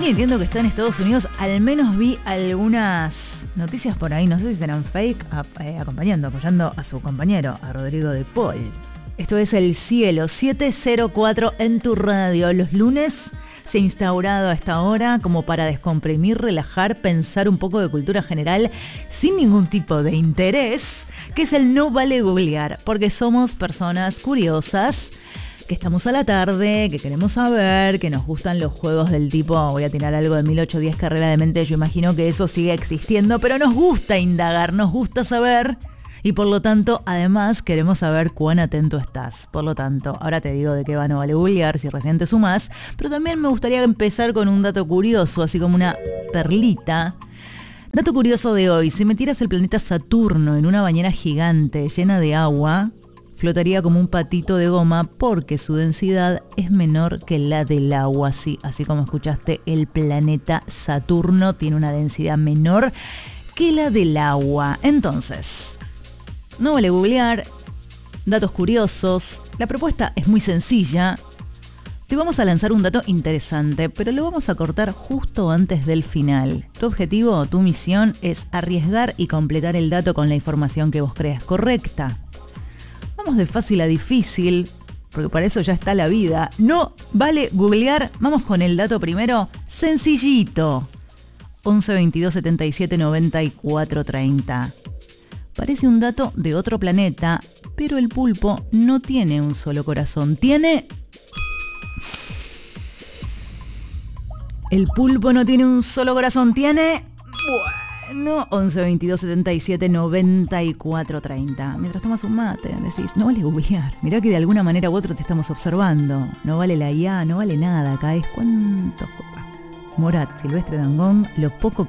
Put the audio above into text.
Tini entiendo que está en Estados Unidos. Al menos vi algunas noticias por ahí, no sé si serán fake, apoyando a su compañero, a Rodrigo de Paul. Esto es El Cielo, 704 en tu radio. Los lunes se ha instaurado a esta hora como para descomprimir, relajar, pensar un poco de cultura general sin ningún tipo de interés, que es el No Vale Googlear, porque somos personas curiosas, que estamos a la tarde, que queremos saber, que nos gustan los juegos del tipo, voy a tirar algo de 1810 Carrera de Mente, yo imagino que eso sigue existiendo, pero nos gusta indagar, nos gusta saber. Y por lo tanto, además, queremos saber cuán atento estás. Por lo tanto, ahora te digo de qué va No Vale Googlear, si recién te sumás. Pero también me gustaría empezar con un dato curioso, así como una perlita. Dato curioso de hoy. Si metieras el planeta Saturno en una bañera gigante llena de agua, flotaría como un patito de goma porque su densidad es menor que la del agua. Sí, así como escuchaste, el planeta Saturno tiene una densidad menor que la del agua. Entonces, no vale googlear, datos curiosos. La propuesta es muy sencilla. Te vamos a lanzar un dato interesante, pero lo vamos a cortar justo antes del final. Tu objetivo, tu misión es arriesgar y completar el dato con la información que vos creas correcta. Vamos de fácil a difícil, porque para eso ya está la vida. No vale googlear. Vamos con el dato primero, sencillito. 11 22 77 94 30. Parece un dato de otro planeta, pero el pulpo no tiene un solo corazón. El pulpo no tiene un solo corazón. Bueno, 11 22 77 94 30. Mientras tomas un mate, decís, no vale googlear. Mirá que de alguna manera u otra te estamos observando. No vale la IA, no vale nada. Acá es cuántos... Morat, Silvestre Dangond, lo poco